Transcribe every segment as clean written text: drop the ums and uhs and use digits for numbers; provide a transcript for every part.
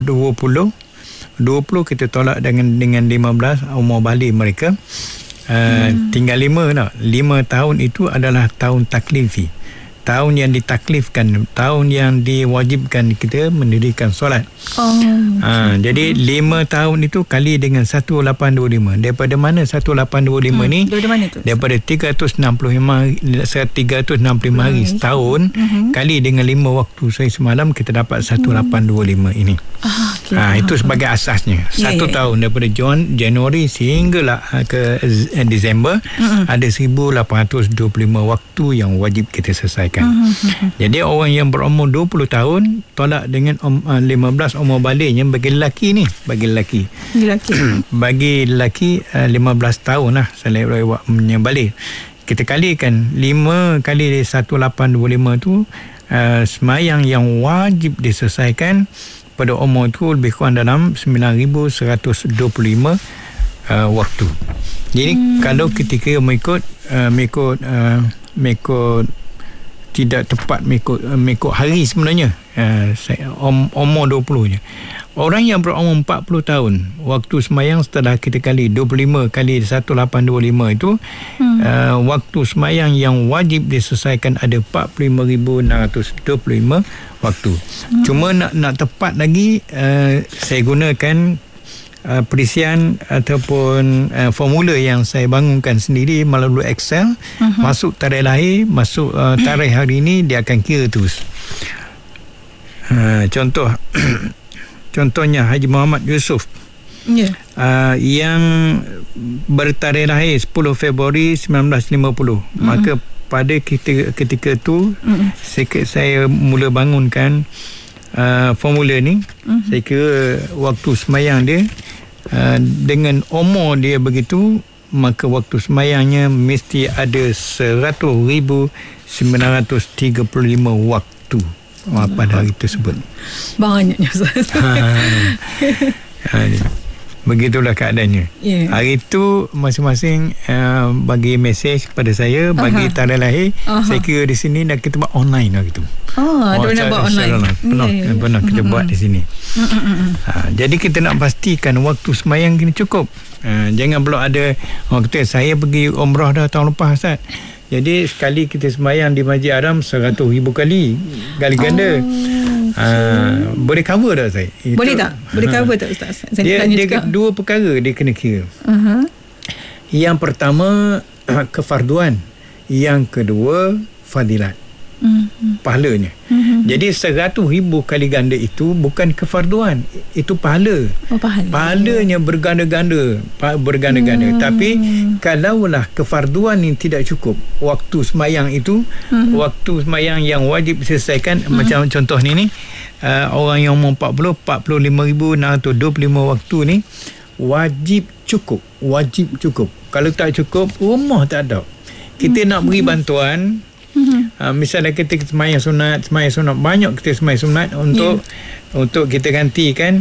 20 kita tolak dengan 15 umur balik mereka. Tinggal 5 tau. 5 tahun itu adalah tahun taklifi, tahun yang ditaklifkan, tahun yang diwajibkan kita mendirikan solat. Jadi 5 tahun itu kali dengan 1825. Daripada mana 1825 ni? Daripada mana tu? Daripada 365 hari setahun kali dengan 5 waktu sehari semalam, kita dapat 1825 ini. Itu sebagai asasnya. Satu tahun daripada Januari sehinggalah ke Disember, ada 1825 waktu yang wajib kita selesaikan. Jadi orang yang berumur 20 tahun tolak dengan 15 umur baliknya bagi lelaki ni, bagi lelaki 15 tahun lah saya balik. Kita kalikan 5 kali 1825 tu, semayang yang wajib diselesaikan pada umur tu lebih kurang dalam 9,125 waktu. Jadi kalau ketika mengikut tidak tepat mengikut hari sebenarnya, umur 20 je. Orang yang berumur 40 tahun, waktu semayang setelah kita kali 25 kali 1825 itu, waktu semayang yang wajib diselesaikan ada 45,625 waktu. Cuma nak tepat lagi, saya gunakan perisian ataupun formula yang saya bangunkan sendiri melalui Excel. Masuk tarikh lahir, masuk tarikh hari ini, dia akan kira terus. Contohnya Haji Muhammad Yusof, yang bertarikh lahir 10 Februari 1950. Maka pada ketika tu saya mula bangunkan formula ni. Saya kira waktu semayang dia, dengan umur dia begitu, maka waktu semayangnya mesti ada 100,935 waktu pada hari tersebut. Banyaknya. Begitulah keadaannya. Hari itu masing-masing bagi mesej kepada saya, bagi tarikh lahir. Saya kira di sini dah kita buat online lah gitu. Ada buat online. Pernah kita buat di sini. Jadi kita nak pastikan waktu semayang kena cukup. Jangan pula ada orang kata saya pergi umrah dah tahun lepas, Ustaz. Jadi sekali kita semayang di Masjid Haram 100,000 kali ganda. Boleh cover tak saya? Boleh tak? Boleh cover tak, Ustaz? Dia dua perkara dia kena kira. Yang pertama kefarduan, yang kedua fadilat, pahalanya. Jadi 100,000 kali ganda itu bukan kefarduan, itu pahala. Pahalanya berganda-ganda. Tapi kalaulah kefarduan ini tidak cukup, waktu semayang itu, waktu semayang yang wajib diselesaikan, macam contoh ni, orang yang umur 45,625 waktu ni wajib cukup. Kalau tak cukup, rumah tak ada. Kita nak beri bantuan. Misalnya kita semayang sunat, banyak kita semayang sunat untuk kita gantikan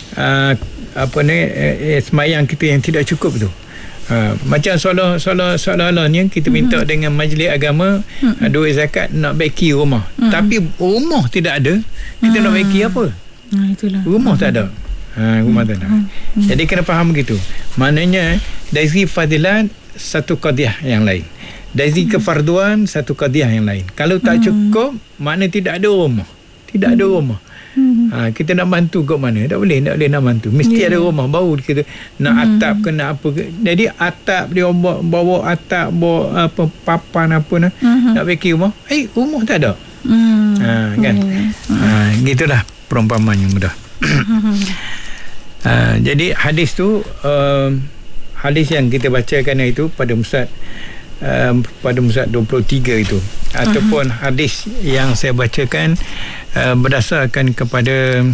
semayang kita yang tidak cukup tu. Macam soalan-soalannya kita minta dengan majlis agama duit zakat nak beki rumah, tapi rumah tidak ada, kita nak beki apa? Itulah. Rumah tak ada. Jadi kena faham begitu. Maknanya dari segi fadilat satu qadiyah yang lain, dari segi kefarduan satu qadiyah yang lain. Kalau tak cukup, makna tidak ada rumah. Kita nak bantu kat mana? Tak boleh nak bantu. Mesti ada rumah baru kita nak atap ke nak apa ke. Jadi atap dia bawa atap, bawa apa papan apa nak beki rumah. Rumah tak ada. Kan? Gitulah perumpamannya mudah. Jadi hadis tu, hadis yang kita bacakan itu pada Musad 23 itu, ataupun hadis yang saya bacakan berdasarkan kepada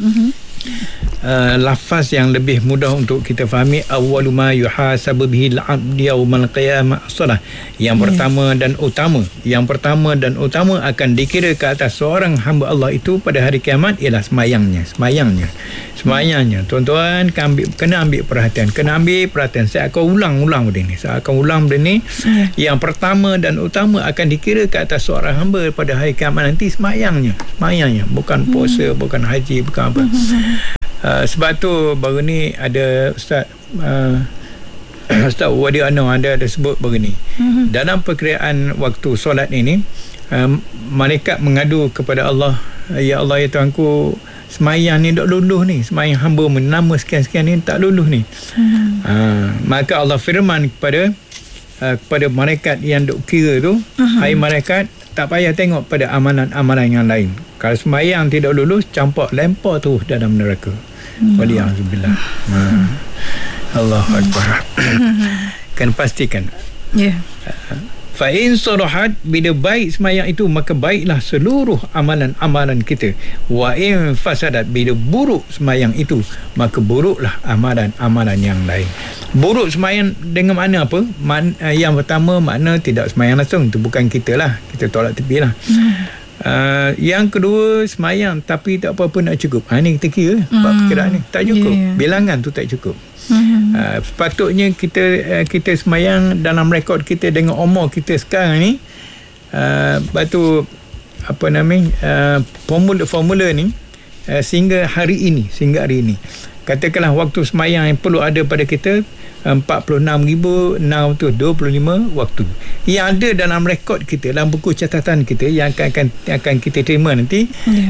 lafaz yang lebih mudah untuk kita fahami. Awwalu ma yuhasabu bihi al-'abdu yaumal qiyamah as-salah. Yang pertama dan utama akan dikira ke atas seorang hamba Allah itu pada hari kiamat ialah semayangnya. Tuan-tuan kena ambil perhatian. Saya akan ulang benda ni. Yang pertama dan utama akan dikira ke atas seorang hamba pada hari kiamat nanti semayangnya. Bukan puasa, bukan haji, bukan apa. Sebab tu baru ni ada Ustaz Ustaz Wadi Anwar ada sebut begini. Dalam perkiraan waktu solat ini, malaikat mengadu kepada Allah, ya Allah, ya Tuhanku, semayang ni tak luluh ni, semayang hamba nama sekian-sekian ni tak luluh ni. Maka Allah firman kepada malaikat yang duk kira tu, hai malaikat, tak payah tengok pada amalan-amalan yang lain. Kalau semayang tidak lulus, campak lempar tu dalam neraka. Waliyahzubillah. Allahu Akbar. Kan pastikan. Fa in sarahat, bila baik semayang itu, maka baiklah seluruh amalan-amalan kita. Wa in fasadat, bila buruk semayang itu, maka buruklah amalan-amalan yang lain. Buruk semayang dengan makna apa? Yang pertama, makna tidak semayang langsung, itu bukan kita lah, kita tolak tepi lah. Yang kedua, semayang tapi tak apa-apa nak cukup. Ni kita kira perkiraan ni tak cukup, bilangan tu tak cukup. Sepatutnya kita semayang dalam rekod kita dengan umur kita sekarang ni, batu apa namanya, formula ni, sehingga hari ini katakanlah waktu semayang yang perlu ada pada kita 46,625 waktu yang ada dalam rekod kita, dalam buku catatan kita yang akan kita terima nanti.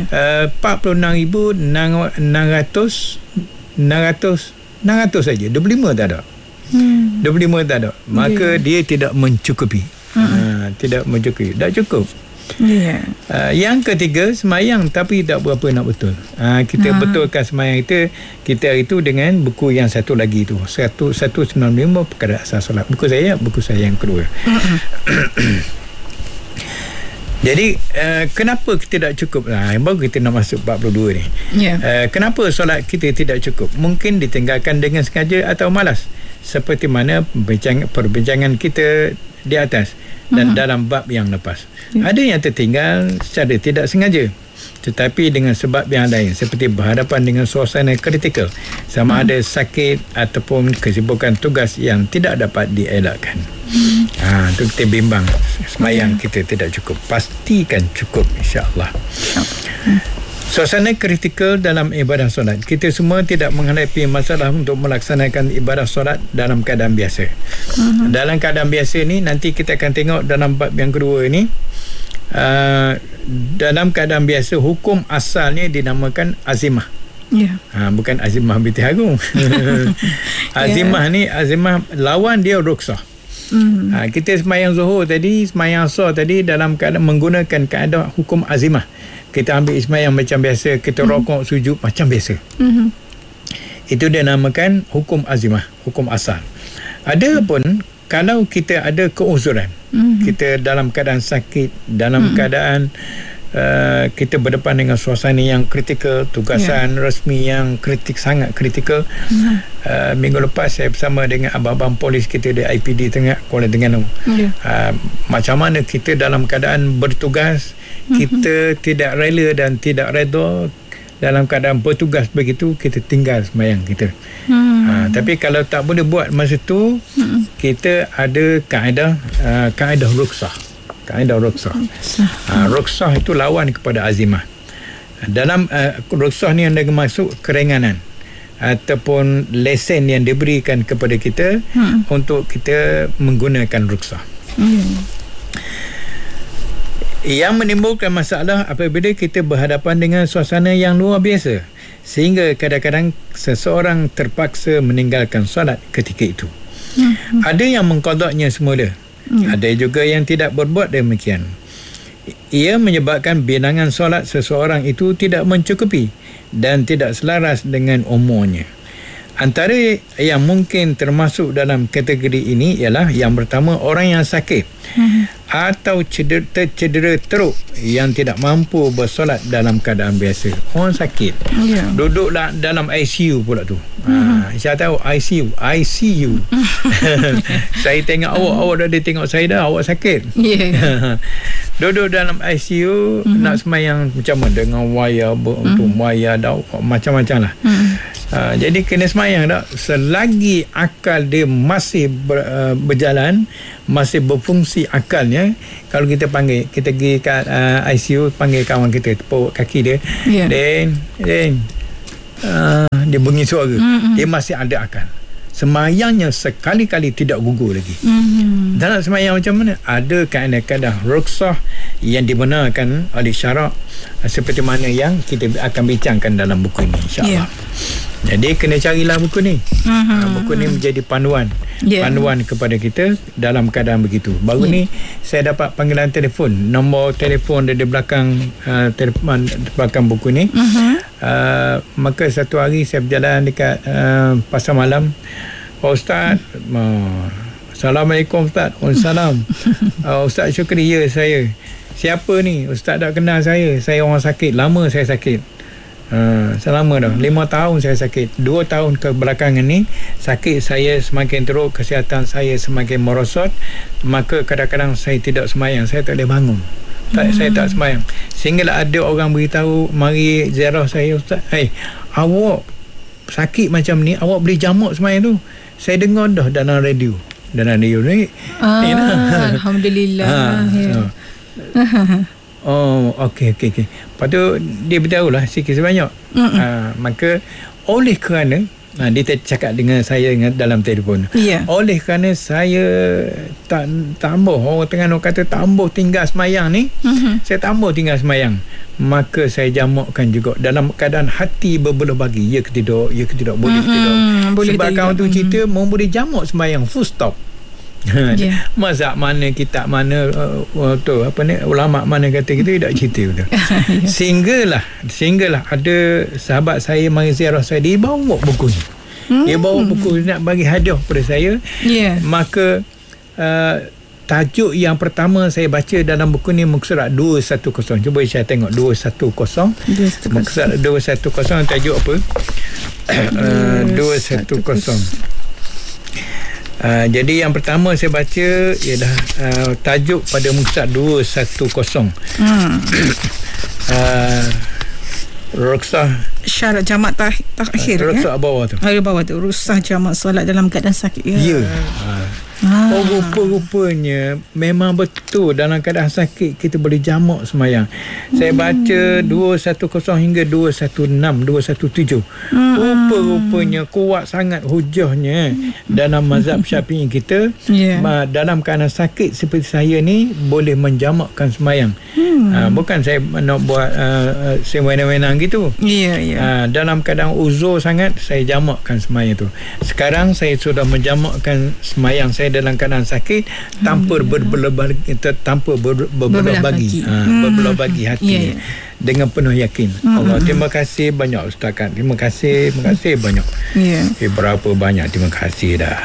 46,600 saja, 25 tak ada. 25 tak ada. Maka dia tidak mencukupi. Tidak mencukupi. Tak cukup. Yang ketiga, semayang tapi tak berapa nak betul. Kita betulkan semayang kita itu dengan buku yang satu lagi tu, 195 perkara asas solat. Buku saya yang kedua. Jadi kenapa kita tak cukup? Baru kita nak masuk 42 ni. Kenapa solat kita tidak cukup? Mungkin ditinggalkan dengan sengaja atau malas, seperti mana perbincangan kita di atas dan dalam bab yang lepas. Ada yang tertinggal secara tidak sengaja, tetapi dengan sebab yang lain, seperti berhadapan dengan suasana kritikal, sama ada sakit ataupun kesibukan tugas yang tidak dapat dielakkan. Itu kita bimbang semayang kita tidak cukup. Pastikan cukup, insya-Allah. Suasana kritikal dalam ibadah solat. Kita semua tidak menghadapi masalah untuk melaksanakan ibadah solat dalam keadaan biasa. Dalam keadaan biasa ni, nanti kita akan tengok dalam bab yang kedua ni, dalam keadaan biasa, hukum asalnya dinamakan azimah. Bukan azimah binti Harun. Azimah ni, azimah lawan dia ruksah. Kita semayang zuhur tadi, semayang asar tadi dalam keadaan menggunakan kaedah hukum azimah. Kita ambil semayang macam biasa, kita rokok, sujud macam biasa. Itu dia namakan hukum azimah, hukum asal. Adapun kalau kita ada keuzuran, kita dalam keadaan sakit, dalam keadaan kita berdepan dengan suasana yang kritikal, tugasan rasmi yang sangat kritikal. Minggu lepas saya bersama dengan abang-abang polis kita di IPD Tengah Kuala Terengganu. Macam mana kita dalam keadaan bertugas, kita tidak rela dan tidak redha dalam keadaan bertugas begitu, kita tinggal semayang kita. Tapi kalau tak boleh buat masa tu, kita ada kaedah ruksah. Kaedah ruksah. Ruksah itu lawan kepada azimah. Dalam ruksah ni yang masuk keringanan ataupun lesen yang diberikan kepada kita untuk kita menggunakan ruksah. Yang menimbulkan masalah apabila kita berhadapan dengan suasana yang luar biasa, sehingga kadang-kadang seseorang terpaksa meninggalkan solat ketika itu. Ada yang mengqadanya semula, ada juga yang tidak berbuat demikian. Ia menyebabkan bilangan solat seseorang itu tidak mencukupi dan tidak selaras dengan umurnya. Antara yang mungkin termasuk dalam kategori ini ialah yang pertama, orang yang sakit atau cedera teruk yang tidak mampu bersolat dalam keadaan biasa. Orang sakit, duduklah dalam ICU pula tu. Saya tahu ICU. Saya tengok awak dah ada tengok saya dah, awak sakit. Duduk dalam ICU, nak semayang macam mana dengan wayar, untuk wayar dah, macam-macam lah. Jadi kena semayang tak, selagi akal dia masih berjalan, masih berfungsi akalnya. Kalau kita panggil, kita pergi kat ICU, panggil kawan kita, tepuk kaki dia, Den, dia bunyi suara, dia masih ada akal. Semayangnya sekali-kali tidak gugur lagi. Dan nak semayang macam mana? Ada kadang-kadang ruksah yang dibenarkan oleh syarak seperti mana yang kita akan bincangkan dalam buku ini, insya-Allah. Jadi kena carilah buku ni. Buku ni menjadi panduan kepada kita dalam keadaan begitu. Baru ni saya dapat panggilan telefon, nombor telefon dari belakang belakang buku ni. Maka satu hari saya berjalan dekat pasar malam. Pak Ustaz, Assalamualaikum Ustaz. Waalaikumsalam. Ustaz Syukri, ya saya. Siapa ni? Ustaz tak kenal saya. Saya orang sakit. Lama saya sakit. Selama dah 5 tahun saya sakit. 2 tahun kebelakangan ni sakit saya semakin teruk, kesihatan saya semakin merosot. Maka kadang-kadang saya tidak semayang, saya tak boleh bangun. Saya tak semayang. Sehinggalah ada orang beritahu, mari ziarah saya, Ustaz. Awak sakit macam ni, awak boleh jamak semayang tu. Saya dengar dah dalam radio. Dalam radio ni. Alhamdulillah. Oh, okey. Lepas tu dia beritahu lah sikit sebanyak. Maka oleh kerana dia cakap dengan saya dalam telefon. Oleh kerana saya tak tambah, orang Terengganu kata tambah tinggal semayang ni, saya tambah tinggal semayang, maka saya jamakkan juga dalam keadaan hati berbelah bagi. Ya ke tidak, boleh ke tidak. Sebab kawan tu cerita mau boleh jamak semayang full stop. Mazhab mana, kitab mana, ulama mana kata kita tidak cerita betul. Sehinggalah ada sahabat saya mari ziarah saya, dia bawa buku ni. Dia bawa buku nak bagi hadiah kepada saya. Maka tajuk yang pertama saya baca dalam buku ni muka surat 210. Cuba saya tengok 210. Muka surat 210 tajuk apa? 210. Jadi yang pertama saya baca ialah tajuk pada muka surat 210. Ruksah syarat jamak takhir. Ruksah bawah tu. Bawah tu ruksah jamak solat dalam keadaan sakit. Rupa-rupanya memang betul dalam keadaan sakit kita boleh jamak semayang. Saya baca 210 hingga 216, 217. Rupa-rupanya kuat sangat hujahnya dalam mazhab Syafi'i kita. Dalam keadaan sakit seperti saya ni boleh menjamakkan semayang. Bukan saya nak buat sewenang-wenang gitu. Dalam keadaan uzur sangat saya jamakkan semayang tu. Sekarang saya sudah menjamakkan semayang saya dalam keadaan sakit tanpa berbelah bagi hati dengan penuh yakin. Allah, terima kasih banyak Ustaz kan. Terima kasih banyak. Berapa banyak terima kasih dah.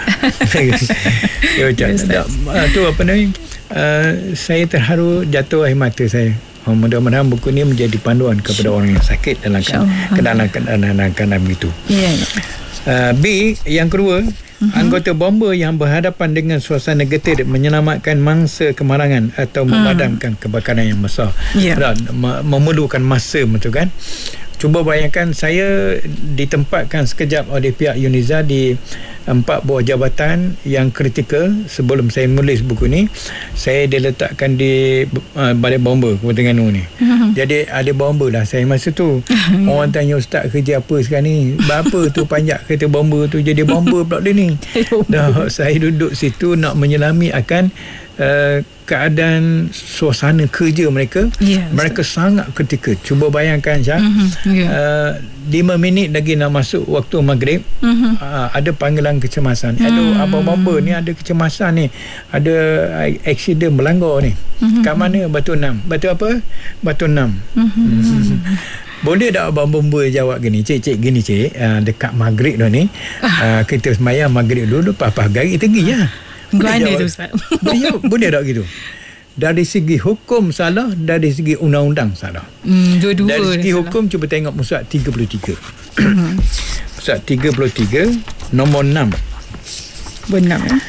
Tu apa ni, saya terharu jatuh air mata saya. Mudah-mudahan buku ni menjadi panduan kepada orang yang sakit dalam keadaan begitu. B, yang kedua, anggota bomba yang berhadapan dengan suasana getir menyelamatkan mangsa kemalangan atau memadamkan kebakaran yang besar. Memerlukan masa, betul kan? Cuba bayangkan saya ditempatkan sekejap oleh pihak UNIZA di 4 buah jabatan yang kritikal. Sebelum saya menulis buku ni, saya diletakkan di balai bomba Kota Terengganu ni. Jadi ada bomba lah saya masa tu. Orang tanya, Ustaz kerja apa sekarang ni? Berapa tu panjat kereta bomba tu jadi bomba pula dia ni. Dah saya duduk situ nak menyelami akan keadaan suasana kerja mereka. Mereka sangat ketika. Cuba bayangkan Syah, 5 minit lagi nak masuk waktu maghrib, ada panggilan kecemasan. Aduh, abang bomba ni ada kecemasan ni, ada aksiden melanggar ni. Kat mana? Batu 6. Batu apa? Batu 6. Boleh tak abang bomba jawab gini, cik gini cik, dekat maghrib dah ni, kita semayang maghrib dulu, lepas garik pergi lah. Mana tu Ustaz? Boleh tak gitu? Dari segi hukum salah, dari segi undang-undang salah. Dua-dua dari segi hukum salah. Cuba tengok musuh 33. Musuh 33 nombor 6. Benar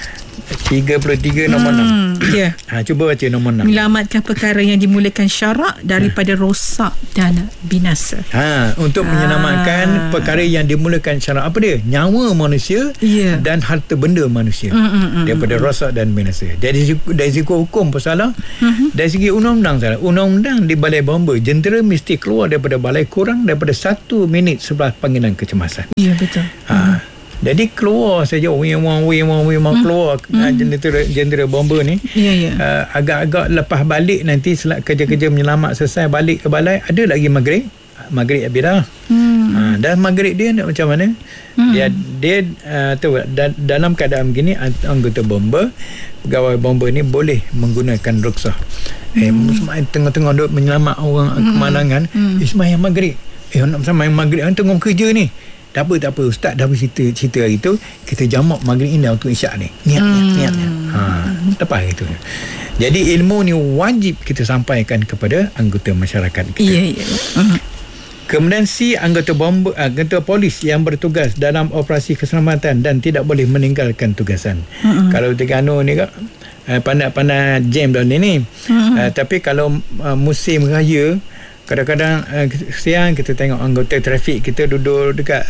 33 nombor 6. Ya. Cuba baca nombor 6. Menyelamatkan perkara yang dimulakan syarak daripada rosak dan binasa. Untuk menyelamatkan perkara yang dimulakan syarak. Apa dia? Nyawa manusia dan harta benda manusia daripada rosak dan binasa. Dari segi hukum bersalah, dari segi undang-undang salah. Undang-undang di Balai Bomba, jentera mesti keluar daripada balai kurang daripada 1 minit sebelah panggilan kecemasan. Ya, betul. Jadi keluar saja wimang keluar jentera bomba ni. Agak-agak lepas balik nanti kerja-kerja menyelamat selesai, balik ke balai, ada lagi maghrib abidah. Dan maghrib dia nak macam mana? Dia tahu dalam keadaan begini, anggota bomba, pegawai bomba ni boleh menggunakan rukhsah. Tengah-tengah duk menyelamat orang kemalangan, sembahyang maghrib. Nak sembahyang maghrib, tengah kerja ni. Tak apa ustaz dah cerita hari tu, kita jamak maghrib ini untuk isyak ni. Niat. Lepas itu. Jadi ilmu ni wajib kita sampaikan kepada anggota masyarakat kita. Ya. Kemudian C, anggota polis yang bertugas dalam operasi keselamatan dan tidak boleh meninggalkan tugasan. Kalau Terengganu ni pandai-pandai jam dah ni. Tapi kalau musim raya, kadang-kadang siang kita tengok anggota trafik kita duduk dekat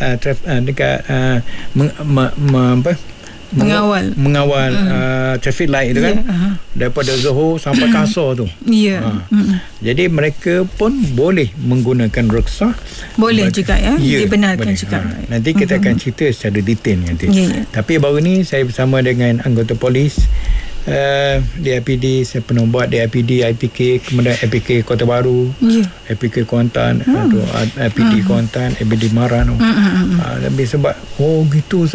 mengawal traffic light tu kan, daripada Johor sampai Kasar tu. Jadi mereka pun boleh menggunakan rukhsah. Boleh juga dibenarkan boleh. juga. Nanti kita akan cerita secara detail nanti. Tapi baru ni saya bersama dengan anggota polis DIPD, saya pernah buat DIPD, IPK, kemudian IPK Kota Baru, IPK Kuantan, IPD Kuantan, IPD Maran. Lebih sebab gitu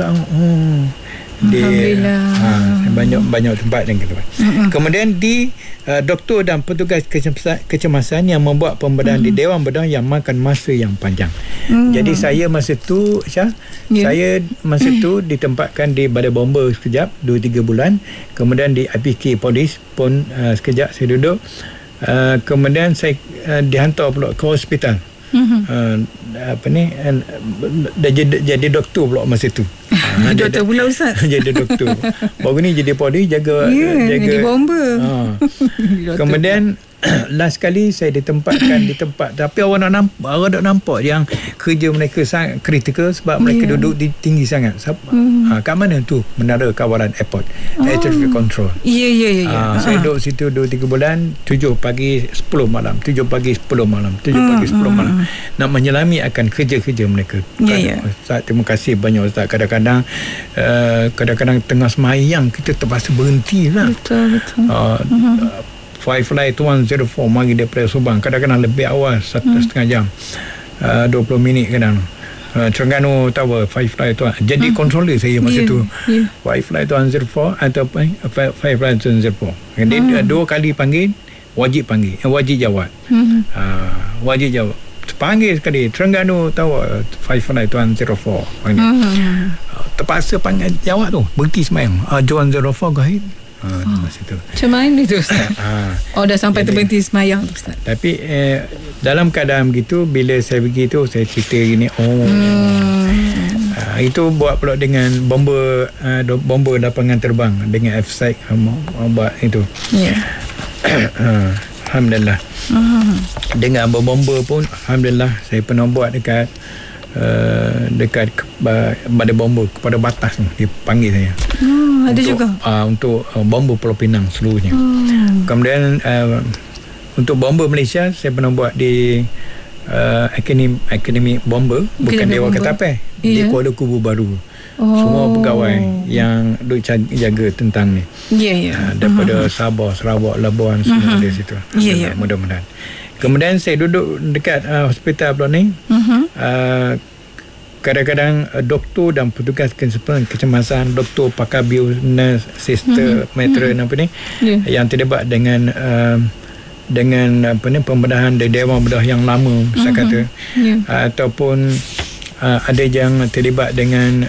banyak tempat yang gitu. Kemudian di doktor dan petugas kecemasan yang membuat pembedahan di Dewan Bedah yang makan masa yang panjang. Jadi saya masa tu saya masa tu ditempatkan di Balai Bomba sekejap 2-3 bulan, kemudian di IPK Polis pun sekejap saya duduk, kemudian saya dihantar pula ke hospital. Jadi doktor pula masa tu. Doktor pula ustaz. Jadi doktor. Baru ni jadi polis, jaga bomba. Kemudian last kali saya ditempatkan di tempat, tapi orang nak nampak yang kerja mereka sangat kritikal sebab mereka duduk di tinggi sangat. Kat mana tu? Menara kawalan airport, air traffic control. Saya duduk situ 2-3 bulan, 7 pagi 10 malam, 7 pagi 10 malam, 7 pagi 10 malam, nak menyelami akan kerja-kerja mereka. Ustaz, terima kasih banyak Ustaz. Kadang-kadang tengah semayang kita terpaksa berhenti lah. Betul. Firefly 104 mari daripada Subang, kadang-kadang lebih awal 1.5 jam, 20 minit kadang. Terengganu Tower, Firefly tu jadi controller saya masa tu. Firefly 104 atau Firefly 104. Dia 2 kali panggil, wajib jawab. Wajib jawab. Panggil sekali Terengganu Tower, Firefly 104 panggil. Terpaksa panggil jawab tu, berhenti semayang. 104 go ahead. Masa tu. Macam mana tu Ustaz? Dah sampai terberhenti semayang tu Ustaz. Tapi dalam keadaan begitu, bila saya pergi tu, saya cerita gini, itu buat pula dengan bomba lapangan terbang dengan F-Site buat itu. Alhamdulillah. Dengan bomba pun alhamdulillah saya pernah buat dekat Balai Bomba kepada batas dia panggil saya. Ada juga untuk bomba Pulau Pinang seluruhnya. Kemudian untuk bomba Malaysia saya pernah buat di Akademi Bomba, bukan Dewan Ketapeh, di Kuala Kubu Baru. Semua pegawai yang duk jaga tentang ni, daripada Sabah, Sarawak, Labuan, semua dari situ. Mudah-mudahan. Kemudian saya duduk dekat hospital pula ni. Kadang-kadang doktor dan petugas kecemasan, doktor, pakar bio, nurse, sister, matron yang terlibat dengan pembedahan dari Dewan Bedah yang lama, saya kata, ataupun ada yang terlibat dengan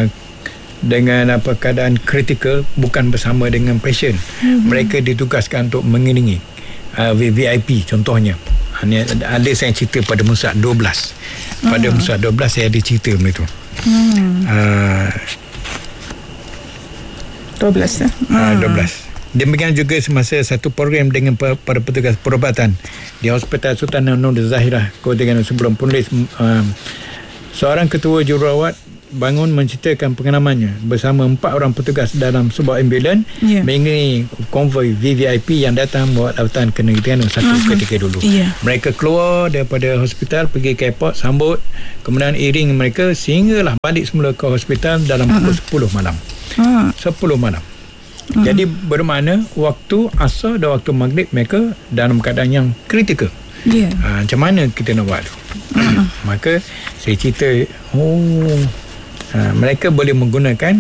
keadaan kritikal bukan bersama dengan pasien. Mereka ditugaskan untuk mengiringi VIP contohnya. Ada saya cerita pada Musad 12. Pada Musad 12 saya ada cerita benda tu. 12 12. Demikian juga semasa satu program dengan para petugas perubatan di Hospital Sultan Nur Zahirah, Kota Terengganu sebelum penulis seorang ketua jururawat bangun menceritakan pengalamannya bersama 4 orang petugas dalam sebuah ambulan mengiringi konvoi VVIP yang datang membawa lawatan ke negeri Terengganu satu ketika dulu. Mereka keluar daripada hospital pergi ke airport, sambut, kemudian iring mereka sehinggalah balik semula ke hospital dalam pukul 10 malam. 10 malam. Jadi bermakna waktu asar dan waktu maghrib mereka dalam keadaan yang kritikal. Macam mana kita nak buat tu? Maka saya cerita, mereka boleh menggunakan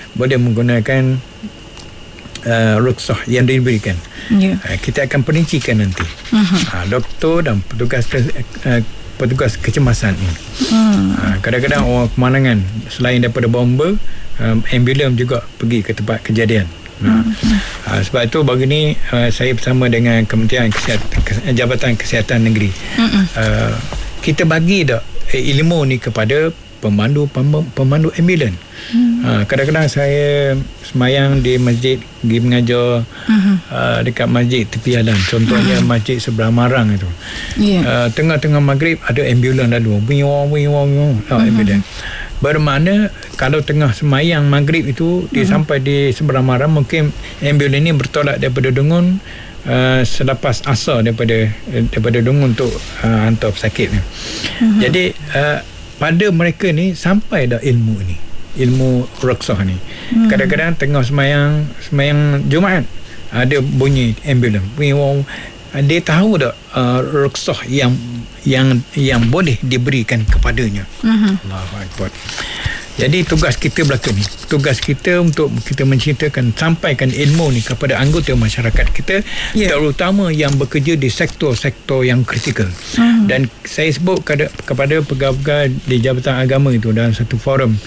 rukhsah yang diberikan. Kita akan perincikan nanti. Doktor dan petugas kecemasan ini. Kadang-kadang orang pemandangan selain daripada bomba, ambulans juga pergi ke tempat kejadian. Sebab itu bagi ni saya bersama dengan Kementerian Kesihatan, Jabatan Kesihatan Negeri, kita bagi dah ilmu ni kepada pemandu ambulans. Kadang-kadang saya semayang di masjid, pergi mengajar dekat masjid tepi jalan, contohnya masjid sebelah Marang itu. Tengah-tengah maghrib ada ambulans lalu, ambulans. Bermakna kalau tengah semayang maghrib itu dia sampai di sebelah Marang, mungkin ambulans ini bertolak daripada Dungun selepas asar daripada Dungun untuk hantar pesakit ni. Jadi pada mereka ni sampai dah ilmu ni, ilmu rukhsah ni. Kadang-kadang tengah semayang Jumaat ada bunyi ambulans, dia tahu tak rukhsah yang boleh diberikan kepadanya. Allahu Akbar. Jadi tugas kita belakang ni, tugas kita untuk kita menceritakan, sampaikan ilmu ni kepada anggota masyarakat kita, terutama yang bekerja di sektor-sektor yang kritikal. Dan saya sebut kepada pegawai di Jabatan Agama itu dalam satu forum,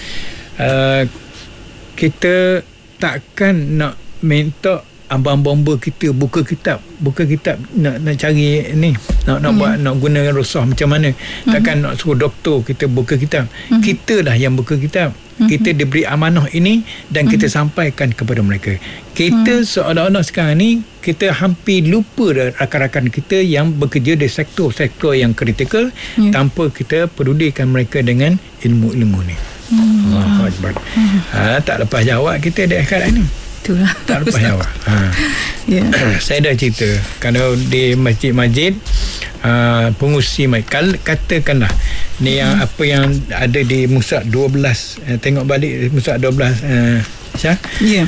kita takkan nak minta abang bomba kita buka kitab nak cari ni, nak buat, nak gunakan rukhsah macam mana. Takkan nak suruh doktor kita buka kitab. Kita lah yang buka kitab. Kita diberi amanah ini dan kita sampaikan kepada mereka. Kita seolah-olah sekarang ni kita hampir lupa rakan-rakan kita yang bekerja di sektor-sektor yang kritikal, tanpa kita pedulikan mereka dengan ilmu-ilmu ni. Allahu Akbar. Tak lepas jawab kita di akhirat ni. Itulah. Tak lepas jawab. Saya dah cerita, kalau di masjid-masjid pengusi katakanlah ni yang apa yang ada di Musab 12, tengok balik Musab 12 Syah.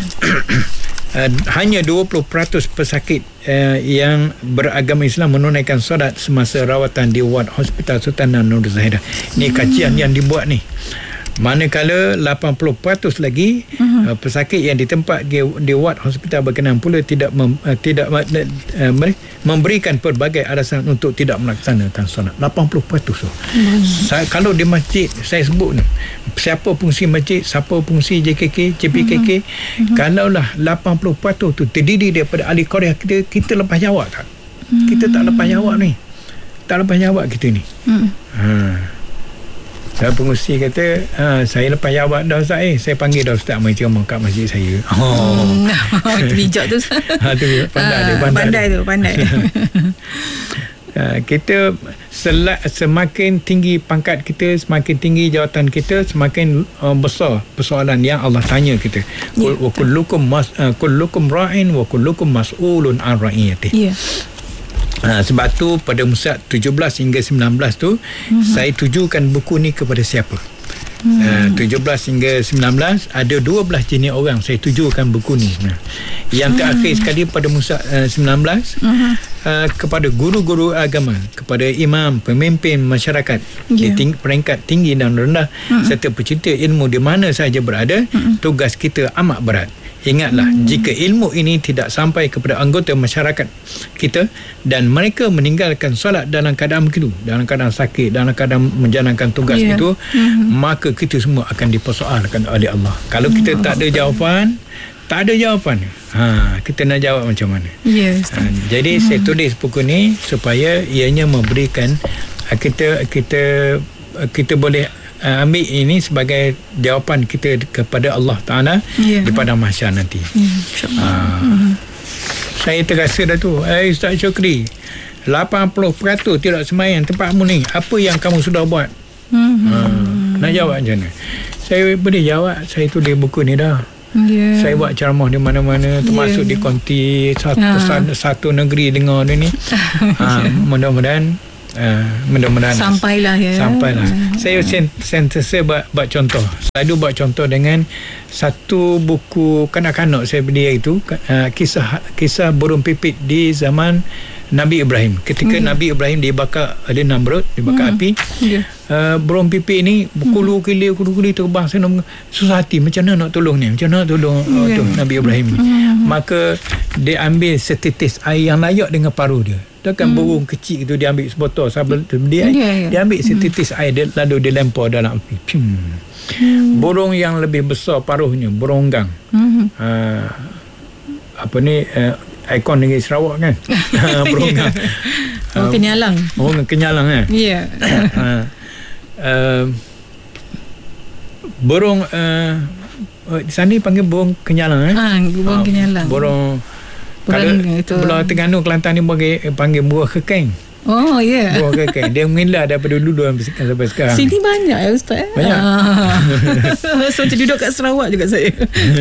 Hanya 20% pesakit yang beragama Islam menunaikan solat semasa rawatan di ward Hospital Sultan Nur Zahirah. Ni kajian yang dibuat ni. Manakala 80% lagi pesakit yang ditempat di ward hospital berkenaan pula tidak memberikan pelbagai alasan untuk tidak melaksanakan solat. 80%. Kalau di masjid saya sebut ni, siapa fungsi masjid, siapa fungsi JPKK, kalaulah 80% tu terdiri daripada ahli Korea, kita lepas jawab tak? Kita tak lepas jawab ni. Tak lepas jawab kita ni. Pengurusi kata, saya lepas jawab dah Ustaz, saya panggil dah Ustaz mai ceramah kat masjid saya. Itu bijak tu. Pandai. Kita semakin tinggi pangkat kita, semakin tinggi jawatan kita, semakin besar persoalan yang Allah tanya kita. Wa kullukum ra'in wa kullukum mas'ulun an ra'iyatihi. Sebab tu pada Musab 17 hingga 19 tu saya tujukan buku ni kepada siapa. 17 hingga 19 ada 12 jenis orang saya tujukan buku ni. Yang terakhir sekali pada Musab 19 kepada guru-guru agama, kepada imam, pemimpin masyarakat di peringkat tinggi dan rendah, serta pecinta ilmu di mana sahaja berada. Tugas kita amat berat. Ingatlah, jika ilmu ini tidak sampai kepada anggota masyarakat kita dan mereka meninggalkan solat dalam keadaan begitu, dalam keadaan sakit, dalam keadaan menjalankan tugas itu, maka kita semua akan dipersoalkan oleh Allah. Kalau kita tak ada jawapan, kita nak jawab macam mana? Jadi saya tulis buku ni supaya ianya memberikan kita boleh ambil ini sebagai jawapan kita kepada Allah Ta'ala di padang mahsyar nanti. Saya terasa dah tu, Ustaz Syukri, 80% tidak sembahyang tempatmu ni, apa yang kamu sudah buat? Nak jawab macam mana? Saya boleh jawab, saya tulis buku ni dah. Saya buat ceramah di mana-mana, termasuk di konti satu negeri dengar dia ni. Mudah-mudahan sampailah ya. Saya sentiasa buat contoh. Saya ada buat contoh dengan satu buku kanak-kanak saya beli itu, kisah burung pipit di zaman Nabi Ibrahim. Ketika Nabi Ibrahim dibakar oleh Namrud, dibakar api. Burung pipit ni kuli terbang sana, susah hati macam mana nak tolong ni, macam mana nak tolong Nabi Ibrahim ni. Maka dia ambil setitis air yang layak dengan paruh dia. Takkan burung kecil itu dia ambil sebotol sabel dia ambil setitis air dia, lalu dia lempar dalam api. Burung yang lebih besar paruhnya, burung gang. Ikon negeri Sarawak kan. Burung gang. Kenyalang. Burung kenyalang kan. Burung di sana panggil burung kenyalang burung kenyalang. Burung kalau Pulau Terengganu Kelantan ni panggil burung kekeng. Burung kekeng. Dia mengilah daripada dulu sampai sekarang. Sini banyak ya Ustaz. Banyak. So duduk kat Sarawak juga saya.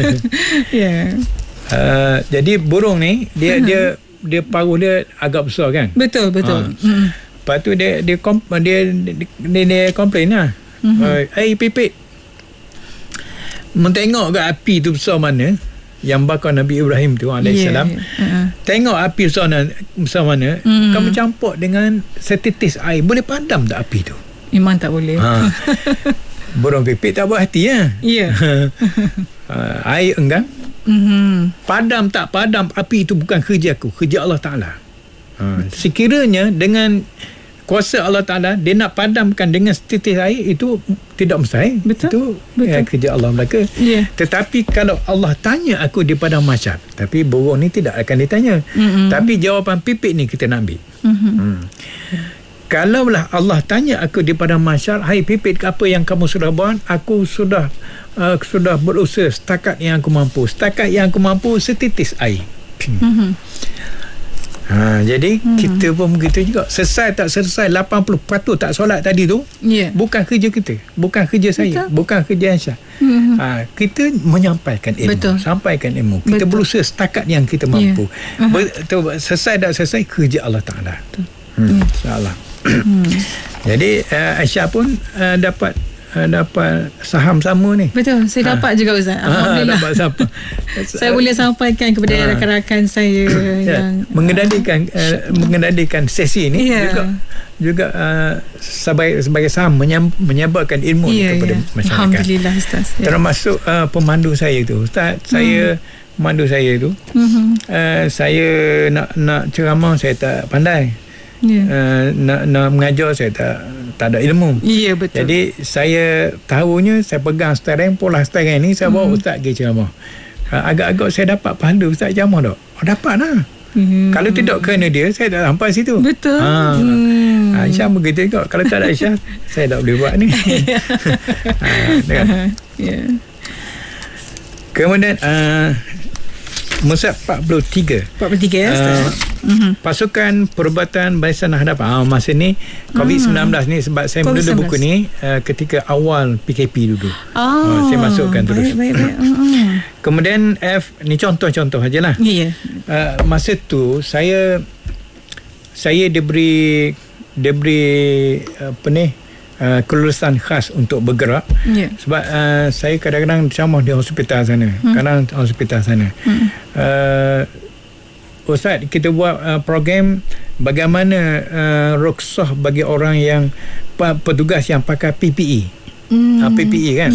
Jadi burung ni dia paruh dia agak besar kan. Betul. Lepas tu dia komplain lah. Pipit, tengok ke api tu besar mana yang bakar Nabi Ibrahim tu alaihissalam. Tengok api besar mana. Kamu campur dengan setitis air, boleh padam tak api tu? Memang tak boleh. Burung pipit tak buat hati air enggan. Padam tak padam api itu bukan kerja aku, kerja Allah Ta'ala. Sekiranya dengan kuasa Allah Ta'ala dia nak padamkan dengan setitis air, itu tidak mustahil. Betul. Kerja Allah belaka. Tetapi kalau Allah tanya aku di padang mahsyar, tapi burung ni tidak akan ditanya. Tapi jawapan pipit ni kita nak ambil. Kalaulah Allah tanya aku di padang mahsyar, hai pipit, apa yang kamu sudah buat? Aku sudah berusaha setakat yang aku mampu. Setakat yang aku mampu setitis air. Jadi kita pun begitu juga. Selesai tak selesai 80% tak solat tadi tu, bukan kerja kita, bukan kerja saya, bukan kerja Aisyah. Kita menyampaikan ilmu. Sampaikan ilmu. Kita berusaha setakat yang kita mampu. Selesai tak selesai kerja Allah Ta'ala. InsyaAllah. Jadi Aisyah pun dapat saham sama ni. Betul, saya dapat juga Ustaz. Alhamdulillah. Dapat siapa? Saya boleh sampaikan kepada rakan-rakan saya yang mengendalikan sesi ni juga sebagai saham menyebarkan ilmu kepada masyarakat. Alhamdulillah Ustaz. Termasuk pemandu saya tu. Ustaz, pemandu saya tu, saya nak ceramah saya tak pandai. Nak mengajar saya tak ada ilmu. Betul. Jadi saya tahunya saya pegang steering, pola steering ni saya bawa Ustaz pergi ceramah. Agak-agak saya dapat pahala Ustaz ceramah tak? Dapat lah. Kalau tidak kerana dia, saya tak sampai situ. Betul. Aisyah begitu juga. Kalau tak ada Aisyah, saya tak boleh buat ni. Kemudian Musab 43 pasukan perubatan Barisan Hadapan. Masa ni COVID-19 ni, sebab saya menulis buku ni ketika awal PKP dulu. Saya masukkan terus. Baik. Kemudian F ni contoh-contoh ajalah. Masa tu saya diberi apa ni, kelulusan khas untuk bergerak. Sebab saya kadang-kadang ceramah di hospital sana, Ustaz, kita buat program bagaimana rukhsah bagi orang yang petugas yang pakai PPE. PPE kan.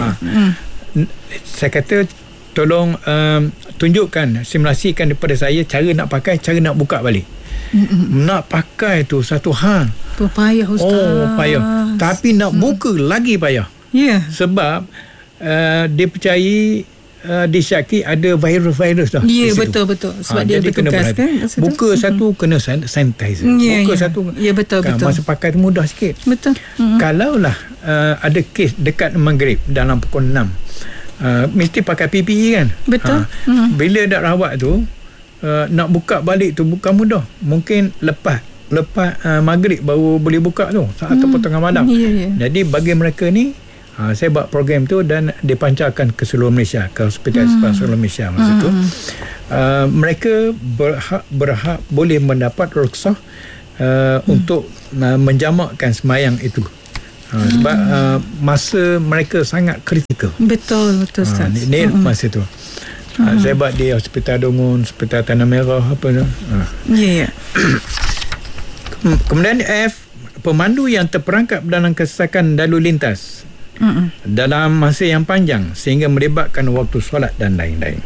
Saya kata tolong tunjukkan, simulasikan daripada saya cara nak pakai, cara nak buka balik. Nak pakai tu satu hal, payah Ustaz. Payah. Tapi nak buka lagi payah. Sebab dia percayai disyaki ada virus dah. Ya, betul. Sebab dia bertugas kan. Buka satu kena sanitizer. Buka satu. Ya, betul. Masa pakai tu mudah sikit. Betul. Kalaulah ada kes dekat maghrib dalam pukul 6, mesti pakai PPE kan. Betul. Bila dah rawat tu, nak buka balik tu bukan mudah. Mungkin lepas maghrib baru boleh buka tu, ataupun tengah malam. Jadi bagi mereka ni, saya buat program tu dan dipancarkan ke seluruh Malaysia, ke hospital seluruh Malaysia masa tu. Mereka berhak boleh mendapat rukhsah untuk menjamakkan semayang itu. Sebab masa mereka sangat kritikal. Betul Ustaz. Ni masa tu. Saya buat di Hospital Dongun, Hospital Tanah Merah, apa tu. Ya. Kemudian F, pemandu yang terperangkap dalam kesesakan lalu lintas dalam masa yang panjang sehingga melibatkan waktu solat dan lain-lain.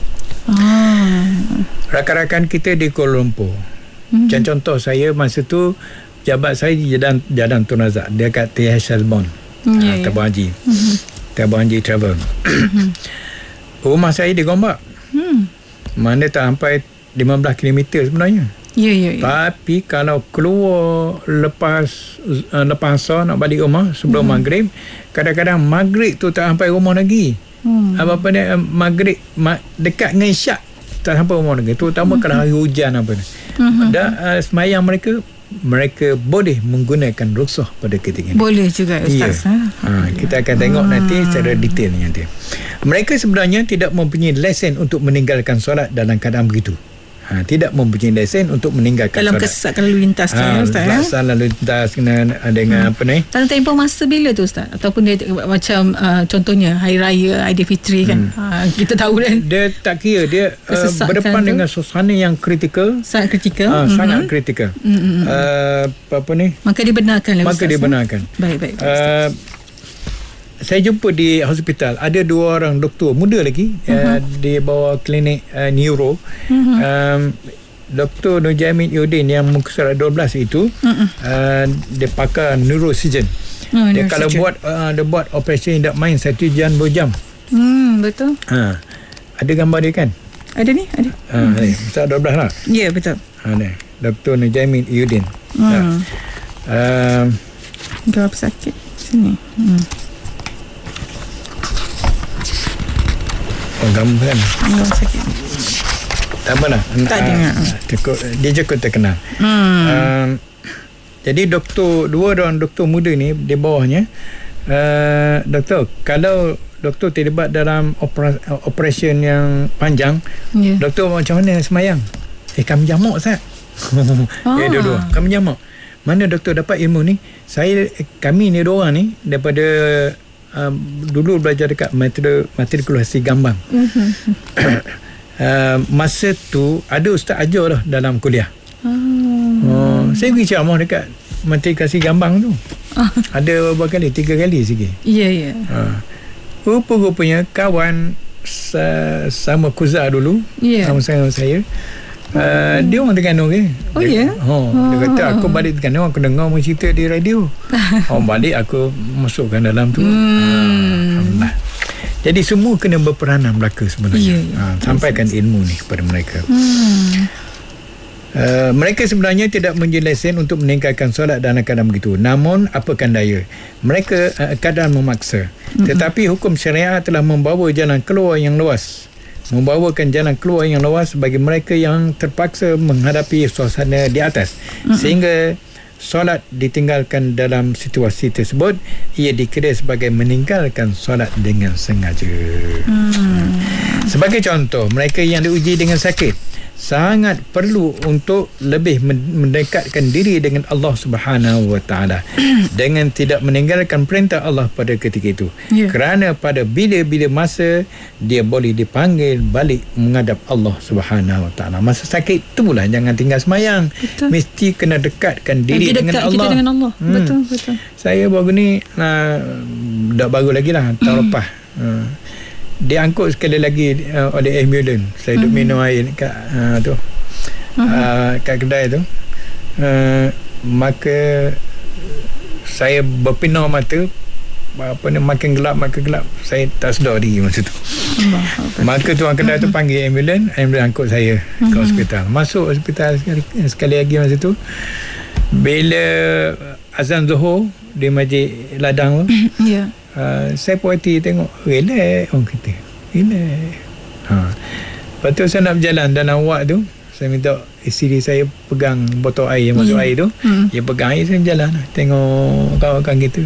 Rakan-rakan kita di Kuala Lumpur. Macam contoh saya masa tu, jabat saya di Jalan Tun Razak, dia kat TH Shelbourne, Tabung Haji. Tabung Haji Travel. Rumah saya di Gombak. Mana tak sampai 15 km sebenarnya. Ya. Tapi kalau keluar lepas asar nak balik rumah sebelum maghrib, kadang-kadang maghrib tu tak sampai rumah lagi. Apa dia maghrib dekat dengan isyak tak sampai rumah lagi. Terutama kalau hari hujan apa ni. Dan semayang mereka boleh menggunakan rukhsah pada ketika ini. Boleh juga Ustaz. Kita akan tengok nanti secara detail nanti. Mereka sebenarnya tidak mempunyai lesen untuk meninggalkan solat dalam keadaan begitu. Tidak mempunyai lesen untuk meninggalkan dalam solat. kesesakan lalu lintas Ustaz. Kesesakan lalu lintas kena dengan apa ni? Dalam tempoh masa bila tu Ustaz? Ataupun dia macam contohnya Hari Raya Aidilfitri kan. Kita tahu kan. Dia tak kira, dia berdepan tu dengan suasana yang kritikal. Sangat kritikal. Sangat kritikal. Apa ni? Maka dibenarkan lah Ustaz. Dibenarkan. Baik. Saya jumpa di hospital ada 2 orang doktor muda lagi, di bawah klinik neuro. Dr. Nurjaimin Yudin yang muka surat 12 itu, dia pakar neurosurgeon. Dia kalau dia buat operasi tidak main 1 jam 2 jam. Betul. Ada gambar dia kan? Ada ni, ada. Surat 12 lah. Ya, betul. Dr. Nurjaimin Yudin. Gambar pesakit sini. Gambar kan? Gambar sakit. Tak apalah. Tak dengar. Dia cukup terkenal. Jadi dua orang doktor muda ni di bawahnya, doktor, kalau doktor terlibat dalam operation yang panjang, doktor macam mana semayang? Kami jamak Ustaz. Dua-dua kami jamak. Mana doktor dapat ilmu ni? Kami ni 2 orang ni daripada dulu belajar dekat matrikulasi Gambang. Masa tu ada ustaz ajar dah dalam kuliah. Saya pergi ceramah dekat matrikulasi Gambang tu. Ada berapa kali? 3 kali sikit. Ya. Rupa-rupanya kawan sama Kuzar dulu, sama saya. Dia orang Terengganu ke? Dia kata aku balik Terengganu, aku dengar orang cerita di radio. Balik aku masukkan dalam tu. Alhamdulillah. Jadi semua kena berperanan belaka sebenarnya. Sampaikan ilmu ni kepada mereka. Mereka sebenarnya tidak mempunyai lesen untuk meninggalkan solat dalam keadaan begitu. Namun apakan daya, mereka keadaan memaksa. Tetapi hukum syariat telah membawa jalan keluar yang luas. Membawakan jalan keluar yang luas bagi mereka yang terpaksa menghadapi suasana di atas. Sehingga solat ditinggalkan dalam situasi tersebut, ia dikira sebagai meninggalkan solat dengan sengaja. Sebagai contoh, mereka yang diuji dengan sakit sangat perlu untuk lebih mendekatkan diri dengan Allah Subhanahu Wa Taala dengan tidak meninggalkan perintah Allah pada ketika itu. Kerana pada bila-bila masa dia boleh dipanggil balik menghadap Allah Subhanahu Wa Taala. Masa sakit tu pula jangan tinggal semayang. Betul. Mesti kena dekatkan diri dengan Allah. Kita dengan Allah. Betul. Saya baru ni dah baru lagi lah tahun lepas. Diangkut sekali lagi oleh ambulans. Saya duduk minum air kat tu, kat kedai tu. Maka saya berpinar mata, makin gelap. Saya tak sedar diri masa tu. Maka tuan kedai tu panggil ambulans angkut saya ke hospital. Masuk hospital sekali lagi masa tu. Bila azan Zuhur di Masjid Ladang tu, saya puati tengok, relax orang kata. Relax. Lepas tu saya nak berjalan dalam wad tu, saya minta isteri saya pegang botol air yang masuk air tu. Dia pegang air, saya berjalan tengok kawan-kawan kita.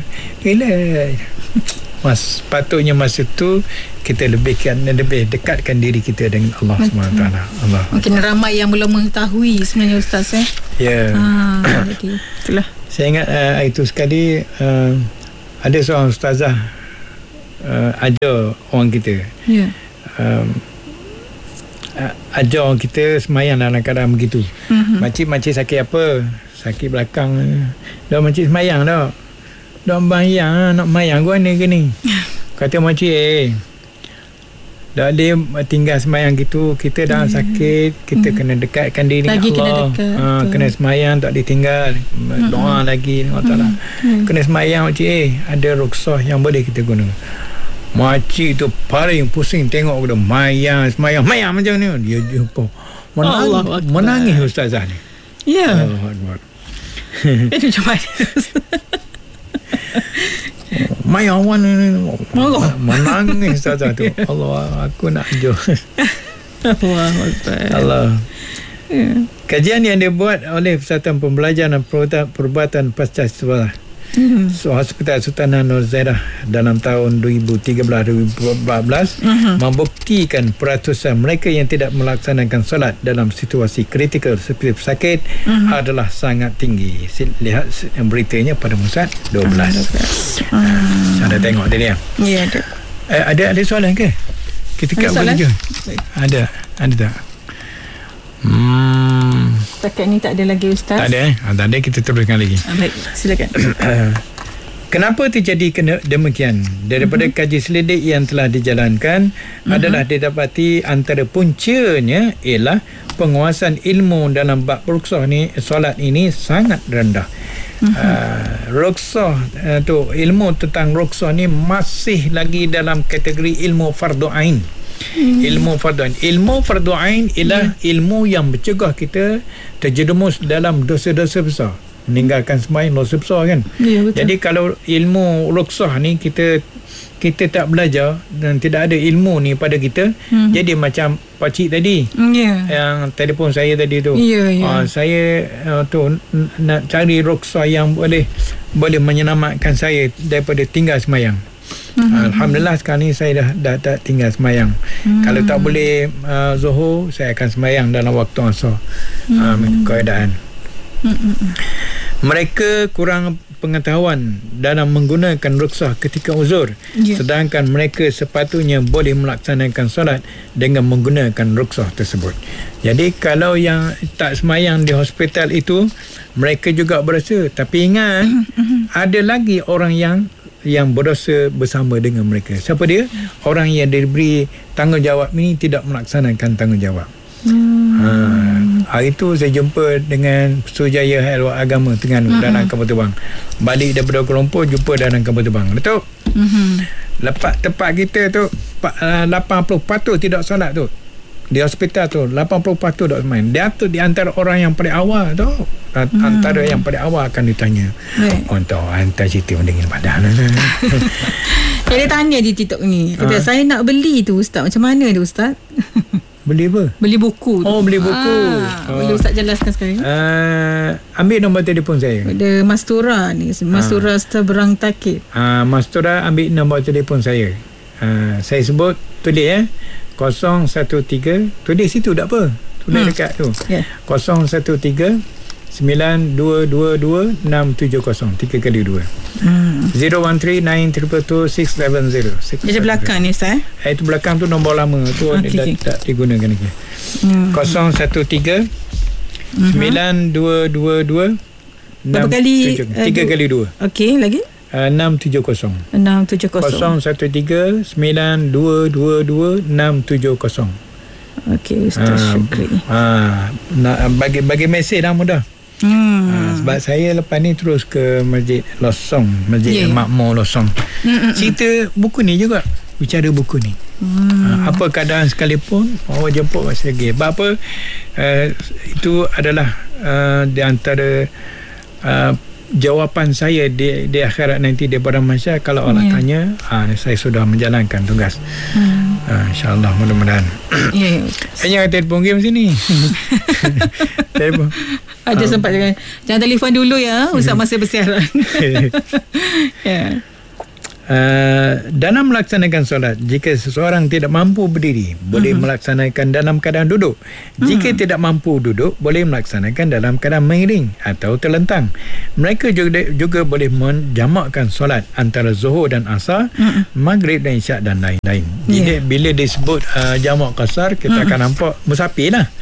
Relax. Patutnya masa tu kita lebih dekatkan diri kita dengan Allah SWT. Allah. Mungkin ramai yang belum mengetahui sebenarnya Ustaz Ya. Jadi itulah. Saya ingat itu sekali ada seorang ustazah ajar orang kita. Ajar orang kita semayang dalam keadaan begitu. Makcik sakit apa? Sakit belakang. Dah makcik semayang dah. Dah bayang nak mayang gua ni ke ni. Kata makcik, dah dia tinggal semayang gitu, kita dah sakit, kita kena dekatkan diri dengan Allah. Kena semayang, tak ditinggal. Doa lagi dengan Allah. Kena semayang makcik, ada ruksah yang boleh kita guna. Makcik tu paling pusing tengok dia semayang macam ni. Dia jumpa menangis ustazah ni. Ya. Itu macam mana? Mayang menangis ustazah tu. Allah, aku nak ajar. Allah. Kajian yang dibuat oleh Persatuan Pembelajaran dan Perubatan Pasca Sekolah Hospital Sultanah Nur Zaidah dalam tahun 2013-2014 membuktikan peratusan mereka yang tidak melaksanakan solat dalam situasi kritikal seperti pesakit adalah sangat tinggi. Lihat beritanya pada Musad 12. Anda tengok tadi ya. Ya, ada. Ada soalan ke? Kita kat bekerja. Ada tak? Setakat ni tak ada lagi Ustaz. Tak ada tak ada, kita teruskan lagi. Baik, silakan. Kenapa terjadi demikian? Daripada kaji selidik yang telah dijalankan adalah didapati antara puncanya ialah penguasaan ilmu dalam bab ruksah ni, solat ini sangat rendah. Ruksah tu, ilmu tentang ruksah ni masih lagi dalam kategori ilmu fardu ain. Ilmu fardu ain ialah ilmu yang mencegah kita terjerumus dalam dosa-dosa besar, meninggalkan sembahyang dosa besar kan. Jadi kalau ilmu ruksah ni kita tak belajar dan tidak ada ilmu ni pada kita, jadi macam pakcik tadi yang telefon saya tadi tu, saya tu nak cari ruksah yang boleh menyelamatkan saya daripada tinggal sembahyang. Alhamdulillah sekarang ni saya dah tak tinggal semayang. Kalau tak boleh Zuhur, saya akan semayang dalam waktu asar. Keadaan mereka kurang pengetahuan dalam menggunakan ruksah ketika uzur, sedangkan mereka sepatutnya boleh melaksanakan solat dengan menggunakan ruksah tersebut. Jadi kalau yang tak semayang di hospital itu, mereka juga berdosa. Tapi ingat, ada lagi orang yang berdosa bersama dengan mereka. Siapa dia? Orang yang diberi tanggungjawab ini tidak melaksanakan tanggungjawab. Hari itu saya jumpa dengan Suruhjaya Hal Agama Terengganu dalam kapal terbang. Balik daripada Kuala Lumpur, jumpa dalam kapal terbang. Betul? Lepas tempat kita tu 80 patut tidak solat tu. Di hospital tu 80 patut tak main. Dia tu di antara orang yang paling awal tu. Antara yang paling awal akan ditanya. Untuk hantar cerita dengan badan. Dia tanya di TikTok ni. Kata saya nak beli tu Ustaz. Macam mana tu Ustaz? Beli apa? Beli buku. Beli buku. Boleh Ustaz jelaskan sekarang? Ambil nombor telefon saya. Ada Mastura ni. Mastura Seberang Takib. Mastura ambil nombor telefon saya. Saya sebut, tulis 013. Tulis situ tak apa. Tulis dekat tu. 013 9222 670 3 kali 2. 013 922 670. Jadi belakang ni Ustaz. Itu belakang tu nombor lama tu tak digunakan lagi. 013 9222 berapa kali? 3 kali 2. Okey, lagi 670. 013 9222 670. Okey, Ustaz Syukri. Bagi mesej dah mudah. Sebab saya lepas ni terus ke Masjid Losong, Masjid Makmur Losong. Cerita buku ni juga, bicara buku ni. Apa keadaan sekalipun orang jemput masih lagi. Sebab apa, itu adalah di antara jawapan saya di akhirat nanti di padang mahsyar. Kalau Allah tanya, saya sudah menjalankan tugas. InsyaAllah, mudah-mudahan. Jangan telefon game sini. Telefon. Ada sempat jangan telefon dulu ya, Ustaz masih bersiaran. Dalam melaksanakan solat, jika seseorang tidak mampu berdiri, boleh melaksanakan dalam keadaan duduk. Jika tidak mampu duduk, boleh melaksanakan dalam keadaan mengiring atau terlentang. Mereka juga boleh menjamakkan solat antara Zuhur dan Asar, Maghrib dan Isyak dan lain-lain. Jadi bila disebut jamak qasar, kita akan nampak musafir lah.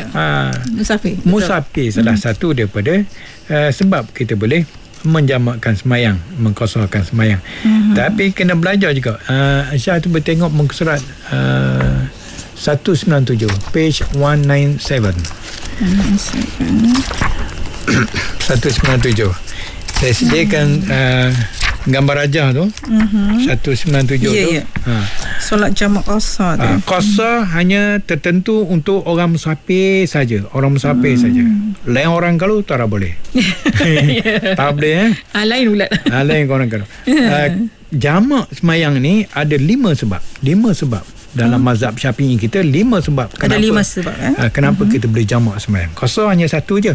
Musafir salah satu daripada sebab kita boleh menjamakkan semayang, mengkosarkan semayang. Tapi kena belajar juga. Syah tu bertengok muka surat 197, page 197. 197. Saya sediakan gambar rajah tu. 197 tu. Solat jamak qasar tu. Qasar hanya tertentu untuk orang musafir saja. Orang musafir saja. Lain orang kalau tak boleh. Tak boleh lain pula. Lain orang kalau. Jamak semayang ni ada 5 sebab. 5 sebab. Dalam mazhab Syafi'i kita 5 sebab. Kenapa, ada 5 sebab kenapa kita boleh jamak semayang. Qasar hanya satu je.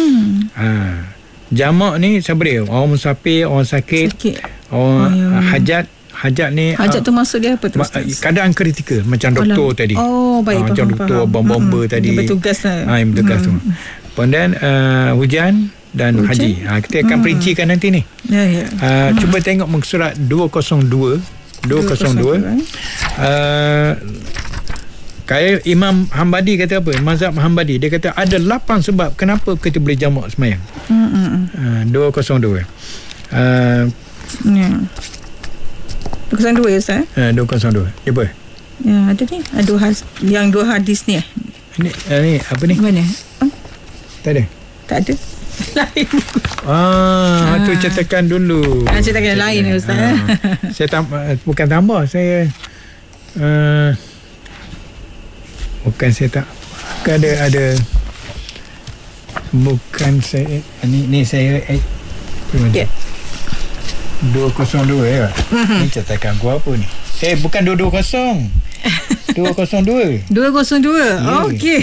Jamak ni siapa dia? Orang musafir, orang sakit. Orang hajat. Hajat ni tu maksud dia apa tu? Keadaan kritikal macam doktor tadi. Baik, macam doktor bomba tadi. Yang bertugas yang bertugas tu. Kemudian hujan dan haji. Kita akan perincikan nanti ni. Cuba tengok muka surat 202. Kayak Imam Hambali kata apa? Mazhab Hambali dia kata ada 8 sebab kenapa kita boleh jamak semayang. 202. 202 ya Ustaz? 202. Apa? Ya, ada ni. Ada yang 2 hadis ni. Ini apa ni? Mana? Tak ada. Tak ada. Lain. Tu cetakan dulu. Cetakan lain ni Ustaz. Saya bukan tambah, saya bukan saya tak ada bukan saya ni saya 202 ya. Ni cetakan gua apa ni? Bukan 220. 202. 202. Okey.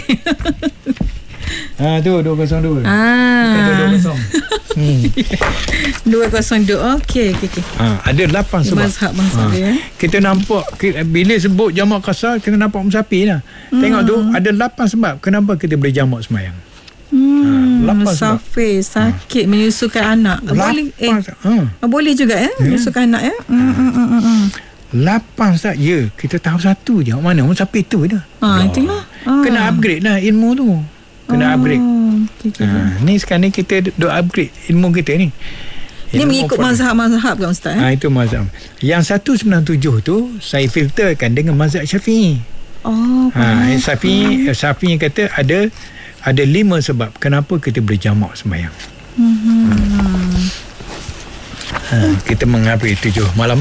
Tu 202. Bukan 220. 202. Okey. Ada 8 sebab. Mazhab dia. Kita nampak bila sebut jamak qasar, kita nampak musafir lah. Tengok tu ada 8 sebab kenapa kita boleh jamak semayang. Musafir, sakit, menyusukan anak. Boleh boleh juga menyusukan anak ya. 8 saja. Ya, kita tahu satu je. Mana musafir tu dah. Itulah. Kena upgrade lah ilmu tu. Kena upgrade. Ni sekarang ni kita duk upgrade ilmu kita ni. Ini mengikut mazhab-mazhab kan Ustaz? Itu mazhab. Yang 197 tu saya filterkan dengan mazhab Syafi'i. Syafi'i kata ada 5 sebab kenapa kita boleh jamak semayang. Kita menghabis 7 malam.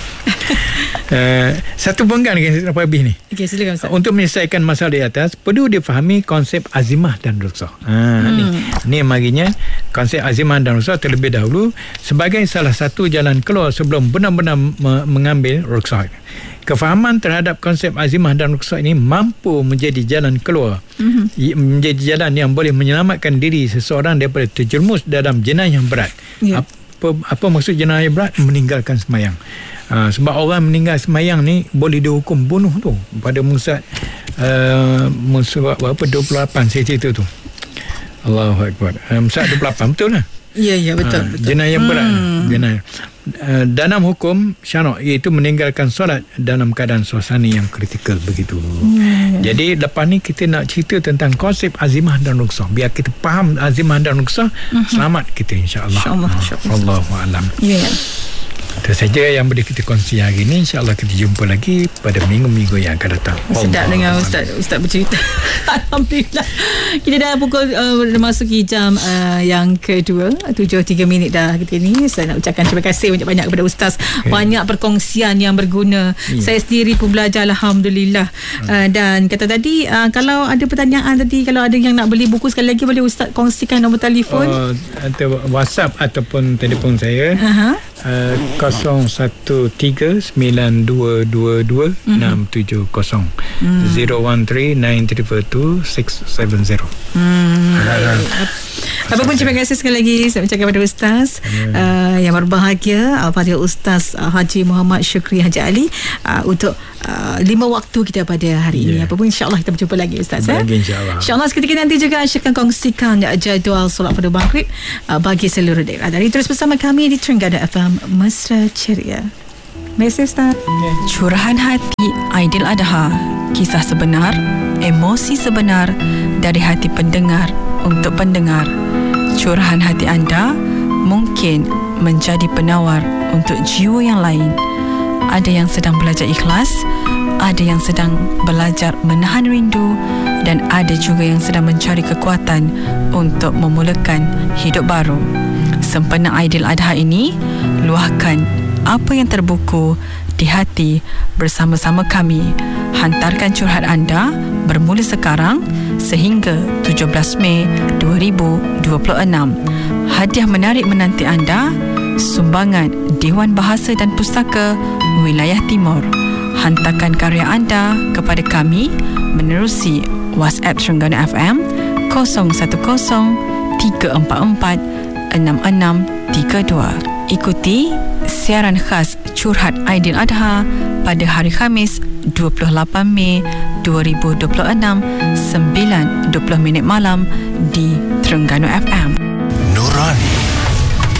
Satu penggan lagi sampai habis ni. Okey, silakan Ustaz. Untuk menyelesaikan masalah di atas, perlu difahami konsep azimah dan rukhsah. Ni marinya konsep azimah dan rukhsah terlebih dahulu sebagai salah satu jalan keluar sebelum benar-benar mengambil rukhsah. Kefahaman terhadap konsep azimah dan rukhsah ini mampu menjadi jalan keluar, menjadi jalan yang boleh menyelamatkan diri seseorang daripada terjerumus dalam jenayah yang berat. Apa maksud jenayah berat? Meninggalkan semayang. Sebab orang meninggal semayang ni boleh dihukum bunuh tu pada Musa berapa 28 saya cerita tu. Allahu Akbar. Musa 28 betul lah. Ya betul. Jenayah berat. Jenayah. Dalam hukum syarak iaitu meninggalkan solat dalam keadaan suasana yang kritikal begitu. Jadi lepas ni kita nak cerita tentang konsep azimah dan rukhsah. Biar kita faham azimah dan rukhsah, selamat kita insya-Allah. Insya-Allah. Allahu a'lam. Ya. Itu saja yang boleh kita kongsi hari ini. InsyaAllah kita jumpa lagi pada minggu-minggu yang akan datang. Sedap dengan Ustaz bercerita. Alhamdulillah. Kita dah pukul memasuki jam yang kedua, 7.03 dah kita ni. Saya nak ucapkan terima kasih banyak-banyak kepada Ustaz. Banyak perkongsian yang berguna. Saya sendiri pun belajar, Alhamdulillah. Dan kata tadi, kalau ada pertanyaan tadi, kalau ada yang nak beli buku, sekali lagi boleh Ustaz kongsikan nombor telefon atau WhatsApp ataupun telefon saya. 013-9222-670 013-922-670. Apapun, terima kasih sekali lagi saya ucapkan kepada Ustaz yang berbahagia, Al-Fadhil Ustaz Haji Muhammad Syukri Haji Ali, untuk 5 waktu kita pada hari ini. Apapun, insyaAllah kita berjumpa lagi Ustaz. InsyaAllah seketika nanti juga Syed akan kongsikan jadual solat pada maghrib bagi seluruh daerah. Dari terus bersama kami di Terengganu FM Mesra Ceria. Mesej Ustaz. Curahan hati Aidiladha, kisah sebenar, emosi sebenar dari hati pendengar untuk pendengar. Curahan hati anda mungkin menjadi penawar untuk jiwa yang lain. Ada yang sedang belajar ikhlas, ada yang sedang belajar menahan rindu, dan ada juga yang sedang mencari kekuatan untuk memulakan hidup baru. Sempena Aidiladha ini, luahkan apa yang terbuku di hati bersama-sama kami. Hantarkan curhat anda bermula sekarang sehingga 17 Mei 2026. Hadiah menarik menanti anda, sumbangan Dewan Bahasa dan Pustaka Wilayah Timur. Hantarkan karya anda kepada kami menerusi WhatsApp Terengganu FM 010-344-6632. Ikuti siaran khas Curhat Aidiladha pada hari Khamis 28 Mei 2026 9.20 malam di Terengganu FM. Nurani